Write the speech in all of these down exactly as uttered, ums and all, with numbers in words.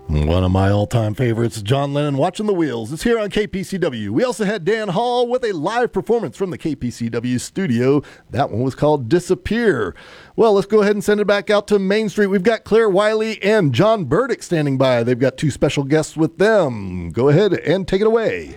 One of my all-time favorites, John Lennon, Watching the Wheels. It's here on K P C W. We also had Dan Hall with a live performance from the K P C W studio. That one was called Disappear. Well, let's go ahead and send it back out to Main Street. We've got Claire Wiley and John Burdick standing by. They've got two special guests with them. Go ahead and take it away.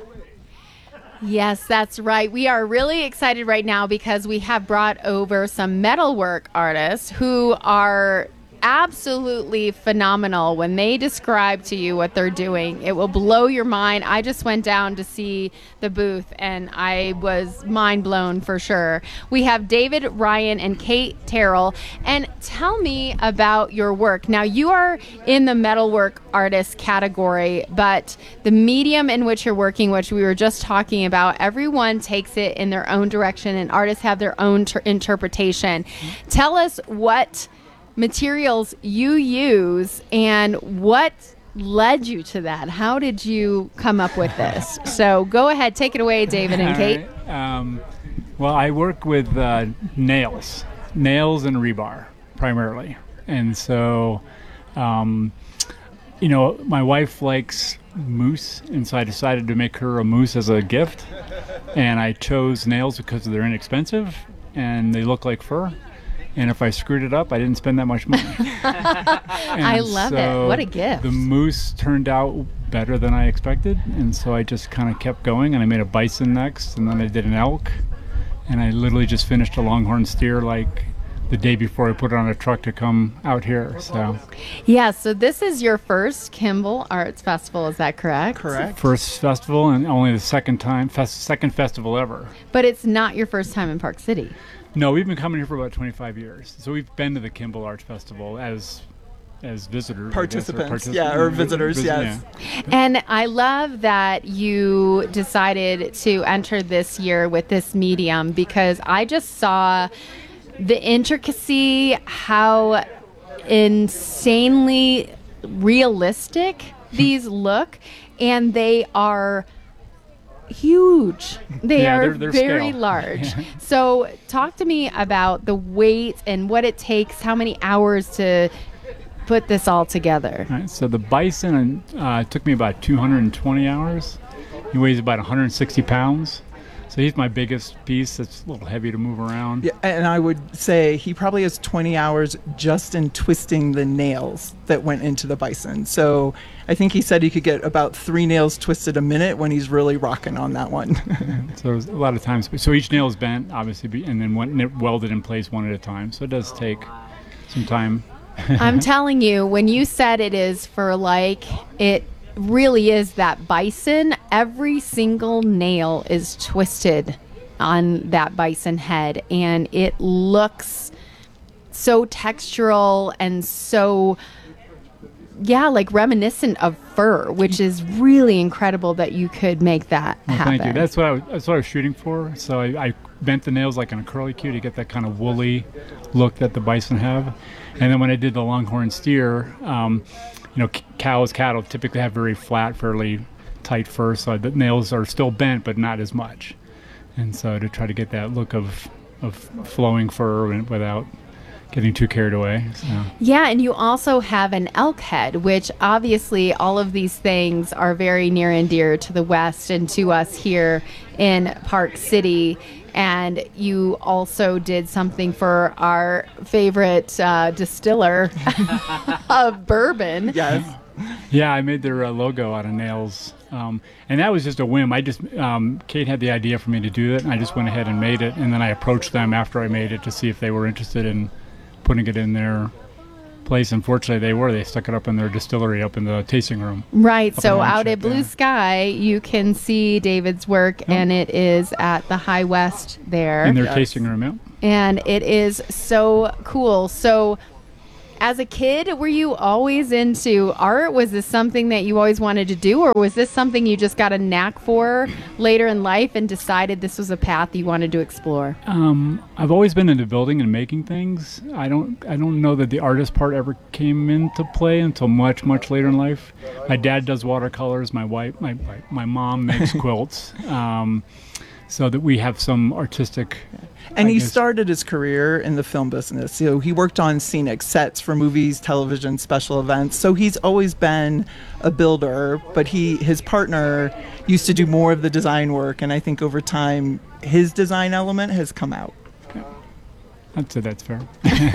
Yes, that's right. We are really excited right now because we have brought over some metalwork artists who are absolutely phenomenal. When they describe to you what they're doing, it will blow your mind. I just went down to see the booth and I was mind blown for sure. We have David Ryan and Kate Terrell. And tell me about your work. Now, you are in the metalwork artist category, but the medium in which you're working, which we were just talking about, everyone takes it in their own direction and artists have their own ter- interpretation. Mm-hmm. Tell us what materials you use and what led you to that. How did you come up with this? So go ahead, take it away, David and Kate. Right. Um, well, I work with uh, nails, nails and rebar primarily. And so, um, you know, my wife likes moose, and so I decided to make her a moose as a gift. And I chose nails because they're inexpensive and they look like fur. And if I screwed it up, I didn't spend that much money. I love so it. What a gift. The moose turned out better than I expected. And so I just kind of kept going. And I made a bison next. And then I did an elk. And I literally just finished a longhorn steer like the day before I put it on a truck to come out here. So yeah, so this is your first Kimball Arts Festival. Is that correct? Correct. First festival and only the second time, fest, second festival ever. But it's not your first time in Park City. No, we've been coming here for about twenty-five years. So we've been to the Kimball Arts Festival as as visitors. Participants, I guess, or yeah, or visitors, Vis- yes. Yeah. And I love that you decided to enter this year with this medium because I just saw the intricacy, how insanely realistic these look, and they are huge. They Yeah, are they're- they're very scale. large. Yeah. So talk to me about the weight and what it takes, how many hours to put this all together. All right, so the bison uh, took me about two hundred twenty hours. He weighs about one hundred sixty pounds. So he's my biggest piece. It's a little heavy to move around. Yeah, and I would say he probably has twenty hours just in twisting the nails that went into the bison. So I think he said he could get about three nails twisted a minute when he's really rocking on that one. So there's a lot of times. So each nail is bent, obviously, be- and then one, welded in place one at a time. So it does take some time. I'm telling you, when you said it is for like, it really is that bison. Every single nail is twisted on that bison head, and it looks so textural and so, yeah, like reminiscent of fur, which is really incredible that you could make that Well, happen. thank you. That's what I was, that's what I was shooting for. So I, I bent the nails like in a curly Q to get that kind of woolly look that the bison have. And then when I did the longhorn steer, um, you know, c- cows, cattle typically have very flat, fairly tight fur, so the nails are still bent, but not as much. And so to try to get that look of of flowing fur and without getting too carried away. So. Yeah, and you also have an elk head, which obviously all of these things are very near and dear to the West and to us here in Park City. And you also did something for our favorite uh, distiller of bourbon. Yes. Yeah, I made their uh, logo out of nails. Um, and that was just a whim. I just, um, Kate had the idea for me to do that, and I just went ahead and made it. And then I approached them after I made it to see if they were interested in putting it in their place. Unfortunately, they were. They stuck it up in their distillery, up in the tasting room. Right. Up So in out Longship, at Blue yeah. Sky, you can see David's work, and it is at the High West there. In their Yes. tasting room, yeah. And it is so cool. So as a kid, were you always into art? Was this something that you always wanted to do, or was this something you just got a knack for later in life and decided this was a path you wanted to explore? Um, I've always been into building and making things. I don't I don't know that the artist part ever came into play until much, much later in life. My dad does watercolors. My wife, my my, my mom makes quilts. Um, so that we have some artistic. And I he guess- started his career in the film business. So he worked on scenic sets for movies, television, special events. So he's always been a builder, but he his partner used to do more of the design work. And I think over time, his design element has come out. I'd say that's fair.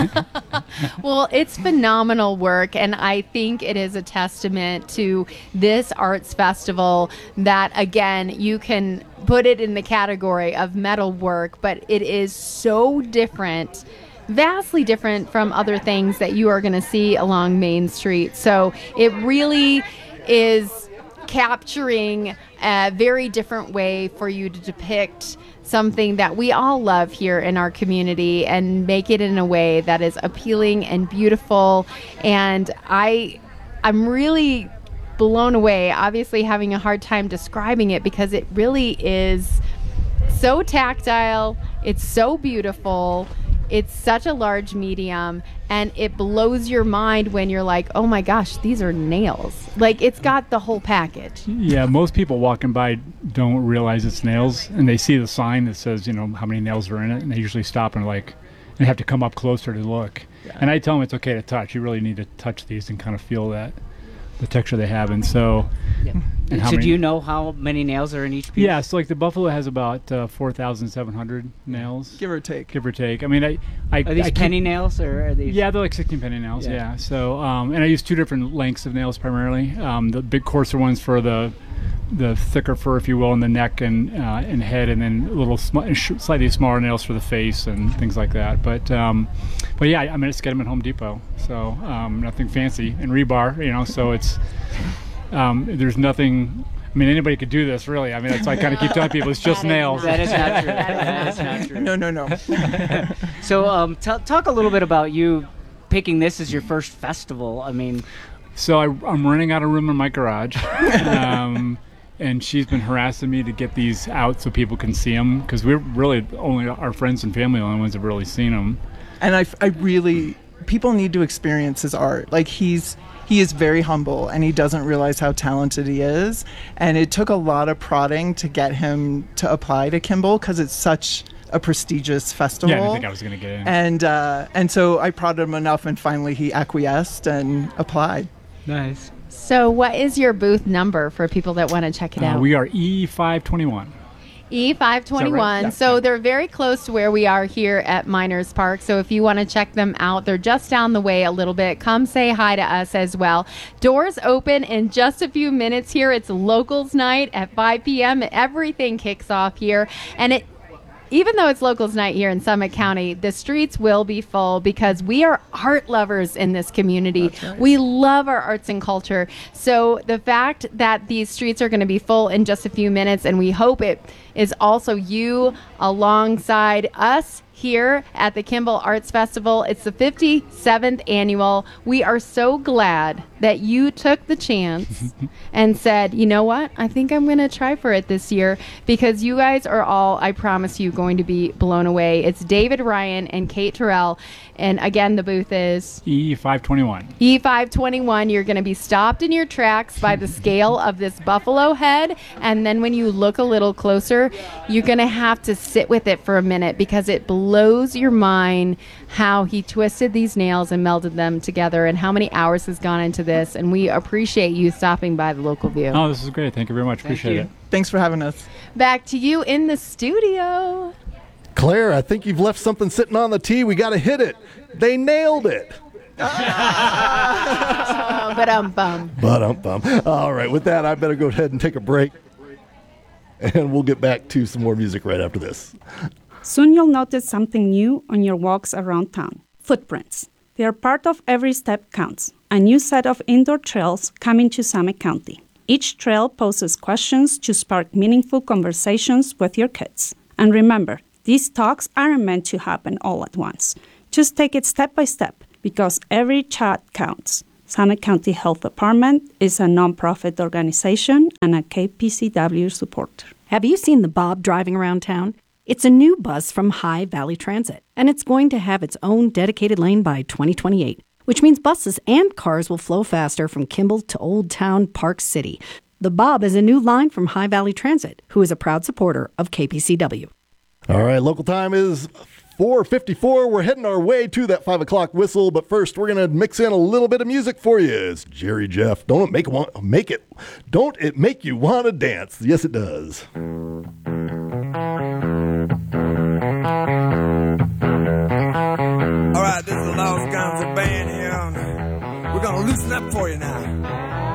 Well, it's phenomenal work, and I think it is a testament to this arts festival that, again, you can put it in the category of metal work, but it is so different, vastly different from other things that you are going to see along Main Street. So it really is capturing a very different way for you to depict something that we all love here in our community and make it in a way that is appealing and beautiful. And I, I'm really blown away, obviously having a hard time describing it because it really is so tactile. It's so beautiful. It's such a large medium, and it blows your mind when you're like, oh my gosh, these are nails. Like, it's got the whole package. Yeah, most people walking by don't realize it's nails, and they see the sign that says, you know, how many nails are in it, and they usually stop and like, and have to come up closer to look. Yeah. And I tell them it's okay to touch. You really need to touch these and kind of feel that, the texture they have. And so, yeah. and so many, do you know how many nails are in each piece? Yeah, so like the Buffalo has about uh, four thousand seven hundred nails. Give or take. Give or take. I mean, I... I are these I penny keep, nails, or are these... Yeah, they're like sixteen penny nails, yeah. Yeah. yeah. So, um, and I use two different lengths of nails primarily. Um, the big coarser ones for the the thicker fur, if you will, in the neck and uh, and head, and then little sm- sh- slightly smaller nails for the face and things like that. But um, but yeah, I mean, just get them at Home Depot. So um, nothing fancy, and rebar, you know. So it's um, there's nothing. I mean, anybody could do this, really. I mean, that's why I kind of keep telling people it's just That is nails. That is not true. That is not true. No, no, no. So um, t- talk a little bit about you picking this as your first festival. I mean... So I, I'm running out of room in my garage. um, and she's been harassing me to get these out so people can see them, because we're really only our friends and family are the only ones that have really seen them. And I, I really, people need to experience his art. Like, he's, he is very humble, and he doesn't realize how talented he is. And it took a lot of prodding to get him to apply to Kimball, because it's such a prestigious festival. Yeah, I didn't think I was going to get in. And, uh, and so I prodded him enough, and finally he acquiesced and applied. Nice. So what is your booth number for people that want to check it Uh, out? we are E five twenty-one. E five twenty-one. Is that right? Yeah. So they're very close to where we are here at Miners Park. So if you want to check them out, they're just down the way a little bit. Come say hi to us as well. Doors open in just a few minutes here. It's locals night at five p.m. Everything kicks off here. And it even though it's locals night here in Summit County, the streets will be full because we are art lovers in this community. Right. We love our arts and culture. So the fact that these streets are going to be full in just a few minutes, and we hope it is also you alongside us here at the Kimball Arts Festival. It's the fifty-seventh annual. We are so glad that you took the chance and said, you know what, I think I'm going to try for it this year, because you guys are all, I promise you, going to be blown away. It's David Ryan and Kate Terrell. And again, the booth is E five twenty-one. E five twenty-one. You're going to be stopped in your tracks by the scale of this buffalo head. And then when you look a little closer, you're going to have to sit with it for a minute, because it blows your mind how he twisted these nails and melded them together, and how many hours has gone into this. And we appreciate you stopping by the local view. Oh, this is great. Thank you very much. Thank Appreciate you. it. Thanks for having us. Back to you in the studio. Claire, I think you've left something sitting on the tee. We got to hit it. They nailed it. Oh, but um bum. But um bum. All right, with that, I better go ahead and take a break, and we'll get back to some more music right after this. Soon you'll notice something new on your walks around town. Footprints. They are part of Every Step Counts, a new set of indoor trails coming to Summit County. Each trail poses questions to spark meaningful conversations with your kids. And remember, these talks aren't meant to happen all at once. Just take it step by step, because every chat counts. Summit County Health Department is a nonprofit organization and a K P C W supporter. Have you seen the Bob driving around town? It's a new bus from High Valley Transit, and it's going to have its own dedicated lane by twenty twenty-eight, which means buses and cars will flow faster from Kimball to Old Town Park City. The Bob is a new line from High Valley Transit, who is a proud supporter of K P C W. All right, local time is four fifty-four. We're heading our way to that five o'clock whistle, but first we're going to mix in a little bit of music for you. It's Jerry Jeff. Don't it make, want, make it, don't it make you want to dance? Yes, it does. All right, this is the Lost Guns Band here. We're going to loosen up for you now.